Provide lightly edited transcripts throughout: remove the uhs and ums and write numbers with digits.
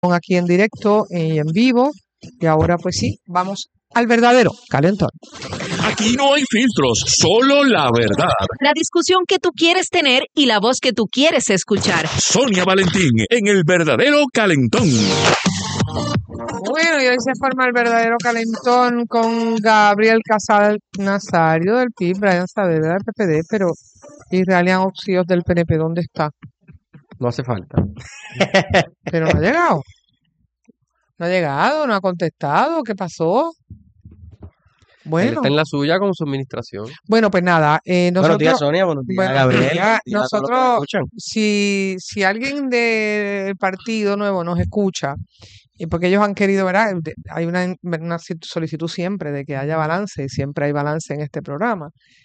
Aquí en directo y en vivo. Y ahora pues sí, vamos al verdadero calentón. Aquí no hay filtros, solo la verdad. La discusión que tú quieres tener y la voz que tú quieres escuchar. Sonia Valentín en el verdadero calentón. Bueno, y hoy se forma el verdadero calentón con Gabriel Casal Nazario del PIB, Brian Saavedra del PPD, pero Israelian Oxíos del PNP, ¿dónde está? No hace falta. Pero no ha llegado. No ha llegado, no ha contestado. ¿Qué pasó? Él Bueno, está en la suya con su administración. bueno, pues nada, Buenos días, nosotros, Sonia. Buenos días, buenos Gabriel. días. Buenos días a todos los que nos Nosotros, escuchan. si alguien del Partido Nuevo nos escucha, y porque ellos han querido, ¿verdad? Hay una solicitud siempre de que haya balance, y siempre hay balance en este programa.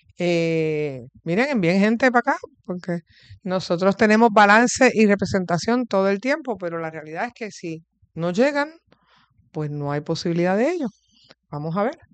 Miren, envíen gente para acá, porque nosotros tenemos balance y representación todo el tiempo, pero la realidad es que si no llegan, pues no hay posibilidad de ello. Vamos a ver.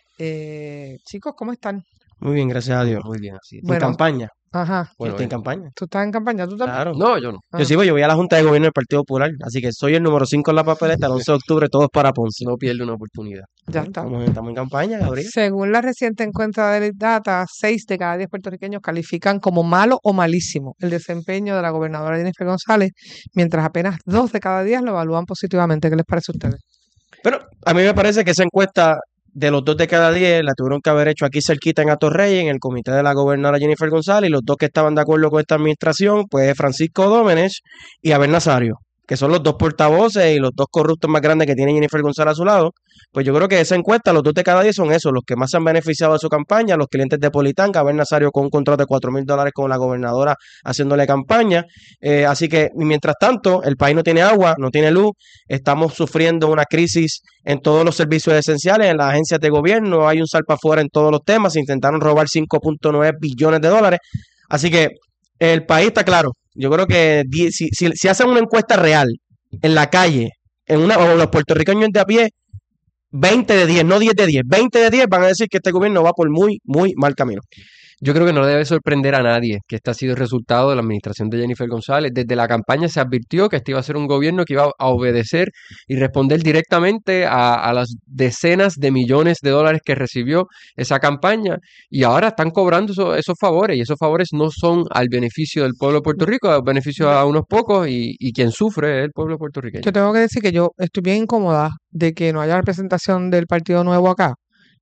Chicos, ¿cómo están? Muy bien, gracias a Dios. Muy bien, así es. En Bueno, campaña. ajá. Yo Bueno, estoy en campaña. ¿Tú estás en campaña? ¿Tú también? Claro. no, yo no. Ah, Yo sí, yo voy a la Junta de Gobierno del Partido Popular, así que soy el número 5 en la papeleta, el 11 de octubre, todos para Ponce. No pierde una oportunidad. ya está. Estamos en campaña, Gabriel. Según la reciente encuesta de Data, 6 de cada 10 puertorriqueños califican como malo o malísimo el desempeño de la gobernadora Jennifer González, mientras apenas 2 de cada 10 lo evalúan positivamente. ¿Qué les parece a ustedes? Pero a mí me parece que esa encuesta de los 2 de cada 10 la tuvieron que haber hecho aquí cerquita en Atorrey, en el comité de la gobernadora Jennifer González, y los dos que estaban de acuerdo con esta administración, pues Francisco Domenech y Abel Nazario, que son los dos portavoces y los dos corruptos más grandes que tiene Jennifer González a su lado. Pues yo creo que esa encuesta, los 2 de cada 10 son esos, los que más se han beneficiado de su campaña, los clientes de Politán, Abel Nazario con un contrato de $4,000 con la gobernadora haciéndole campaña. Así que, mientras tanto, el país no tiene agua, no tiene luz, estamos sufriendo una crisis en todos los servicios esenciales, en las agencias de gobierno, hay un salpa afuera en todos los temas, se intentaron robar $5.9 billones. Así que el país está claro. Yo creo que si hacen una encuesta real en la calle, o los puertorriqueños de a pie, 20 de 10, no 10 de 10, 20 de 10 van a decir que este gobierno va por muy, muy mal camino. Yo creo que no debe sorprender a nadie que este ha sido el resultado de la administración de Jennifer González. Desde la campaña se advirtió que este iba a ser un gobierno que iba a obedecer y responder directamente a las decenas de millones de dólares que recibió esa campaña. Y ahora están cobrando esos favores, y esos favores no son al beneficio del pueblo de Puerto Rico, al beneficio a unos pocos, y quien sufre es el pueblo puertorriqueño. Yo tengo que decir que yo estoy bien incómoda de que no haya representación del Partido Nuevo acá.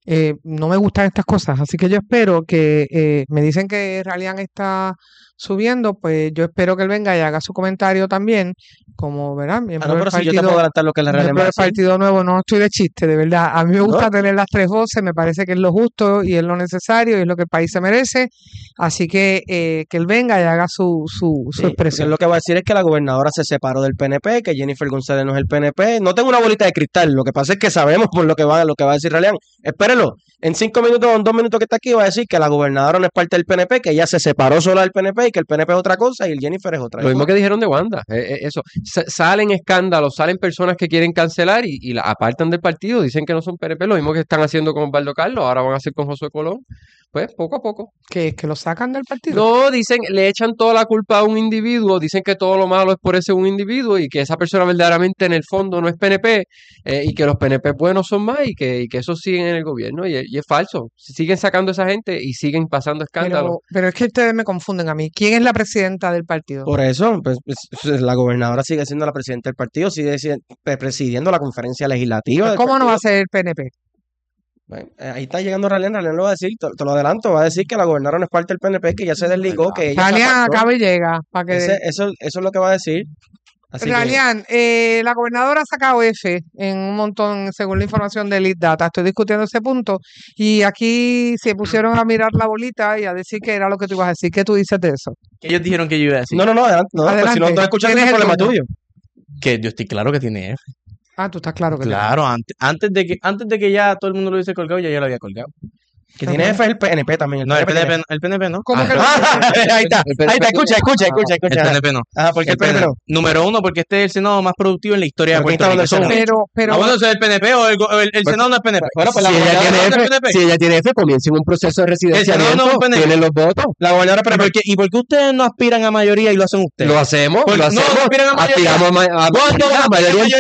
No me gustan estas cosas, así que yo espero que me dicen que Ralian está subiendo, pues yo espero que él venga y haga su comentario también, como verán, miembro del Pero si yo te puedo adelantar lo que es la miembro del realidad. Partido Nuevo. No estoy de chiste, de verdad. A mí me gusta ¿No? tener las 3 voces, me parece que es lo justo y es lo necesario y es lo que el país se merece, así que él venga y haga su Sí, porque expresión. lo que va a decir es que la gobernadora se separó del PNP, que Jennifer González no es el PNP. No tengo una bolita de cristal, lo que pasa es que sabemos por lo que va a decir Ralian. Espérelo, en 5 minutos o en 2 minutos que está aquí va a decir que la gobernadora no es parte del PNP, que ella se separó sola del PNP y que el PNP es otra cosa y el Jennifer es otra. Lo mismo que dijeron de Wanda, eso. Salen escándalos, salen personas que quieren cancelar y la apartan del partido, dicen que no son PNP, lo mismo que están haciendo con Osvaldo Carlos, ahora van a hacer con Josué Colón. Pues poco a poco. Que lo sacan del partido. No, dicen, le echan toda la culpa a un individuo, dicen que todo lo malo es por ese un individuo y que esa persona verdaderamente en el fondo no es PNP, y que los PNP buenos son más y que esos siguen en el gobierno, y es falso. Siguen sacando a esa gente y siguen pasando escándalos. Pero es que ustedes me confunden a mí. ¿Quién es la presidenta del partido? Por eso, pues, la gobernadora sigue siendo la presidenta del partido, sigue presidiendo la conferencia legislativa. Pues, del ¿cómo no va a partido. ser el PNP? Bueno, ahí está llegando Ralian lo va a decir, te lo adelanto, va a decir que la gobernadora no es parte del PNP, que ya se desligó, que ella se Ralian apartó. acaba y llega. Para que... Eso es lo que va a decir. Así que, Ralian, la gobernadora ha sacado F en un montón, según la información de Lead Data. Estoy discutiendo ese punto. Y aquí se pusieron a mirar la bolita y a decir que era lo que tú ibas a decir. ¿Qué tú dices de eso? Ellos dijeron que yo iba a decir no, adelante, no, pues si no Adelante. estás escuchando ¿Quién es es el problema dueño? tuyo. que yo estoy claro que tiene F. Ah, tú estás claro que Claro, antes de que ya todo el mundo lo hubiese colgado, ya lo había colgado. Que tiene F es el PNP también. No, el tiene- PNP no. ¿Cómo que Ahí está, escucha. El PNP no. Ah, ¿por qué el PNP PNP no? Número uno, porque este es el Senado más productivo en la historia de ¿Pero quién Puerto está Rico. hablando del Senado? pero, Bueno, ¿es el PNP o el Senado no es PNP? Bueno, pues la Si ella gobernadora tiene no es F, PNP. si ella tiene F, comiencen un proceso de Senado no es residenciamiento, un PNP. tienen los votos. La gobernadora PNP. ¿Y por qué ustedes no aspiran a mayoría y lo hacen ustedes? Lo hacemos, Pues, lo no, hacemos. aspiran a mayoría. Aspiramos a ¿Cuándo van a mayoría en